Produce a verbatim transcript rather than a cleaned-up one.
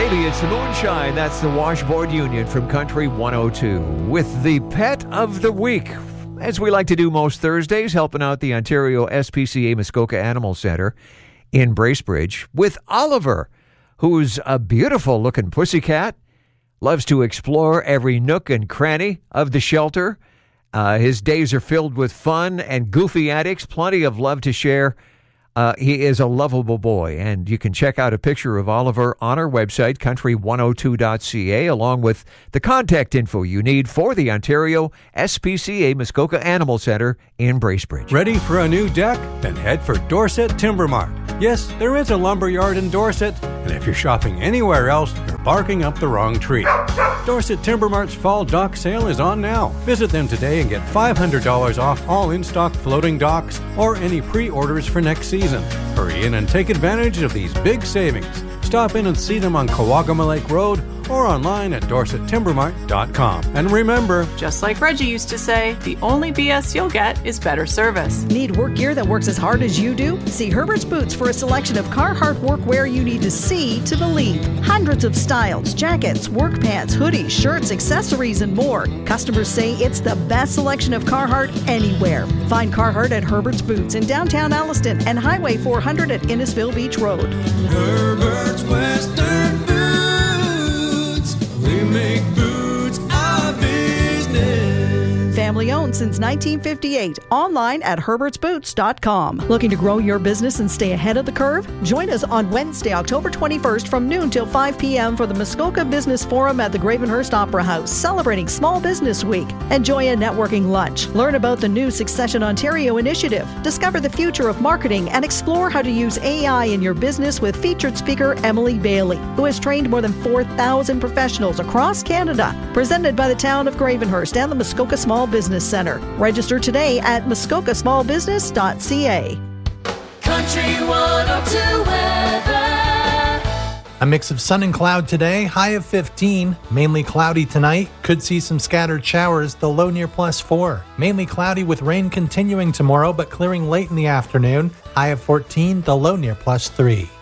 baby, it's the moonshine. That's the Washboard Union from Country one oh two with the Pet of the Week. As we like to do most Thursdays, helping out the Ontario S P C A Muskoka Animal Center in Bracebridge with Oliver, who's a beautiful-looking pussycat, loves to explore every nook and cranny of the shelter. Uh, his days are filled with fun and goofy antics, plenty of love to share. Uh, he is a lovable boy, and you can check out a picture of Oliver on our website, country one oh two dot c a, along with the contact info you need for the Ontario S P C A Muskoka Animal Center in Bracebridge. Ready for a new deck? Then head for Dorset Timber Mart. Yes, there is a lumberyard in Dorset, and if you're shopping anywhere else, you're barking up the wrong tree. Dorset Timber Mart's fall dock sale is on now. Visit them today and get five hundred dollars off all in-stock floating docks or any pre-orders for next season. Hurry in and take advantage of these big savings. Stop in and see them on Kawagama Lake Road or online at dorset timber mart dot com. And remember, just like Reggie used to say, the only B S you'll get is better service. Need work gear that works as hard as you do? See Herbert's Boots for a selection of Carhartt workwear you need to see to believe. Hundreds of styles, jackets, work pants, hoodies, shirts, accessories, and more. Customers say it's the best selection of Carhartt anywhere. Find Carhartt at Herbert's Boots in downtown Alliston and Highway four hundred at Innisfil Beach Road. Herbert's Western Boots. We make boots our business. Family owned since nineteen fifty-eight. Online at herberts boots dot com. Looking to grow your business and stay ahead of the curve? Join us on Wednesday, October twenty-first from noon till five p.m. for the Muskoka Business Forum at the Gravenhurst Opera House, celebrating Small Business Week. Enjoy a networking lunch. Learn about the new Succession Ontario initiative. Discover the future of marketing and explore how to use A I in your business with featured speaker Emily Bailey, who has trained more than four thousand professionals across Canada. Presented by the town of Gravenhurst and the Muskoka Small Business Center. Register today at muskoka small business dot c a. Country one oh two weather. A mix of sun and cloud today, high of fifteen. Mainly cloudy tonight. Could see some scattered showers, the low near plus four. Mainly cloudy with rain continuing tomorrow, but clearing late in the afternoon. High of fourteen, the low near plus three.